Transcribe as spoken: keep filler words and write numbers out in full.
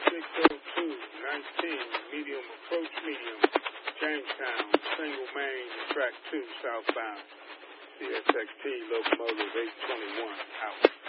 six oh two nineteen, medium approach medium, Jamestown, single main, track two, southbound. C S X T locomotive eight twenty-one, out.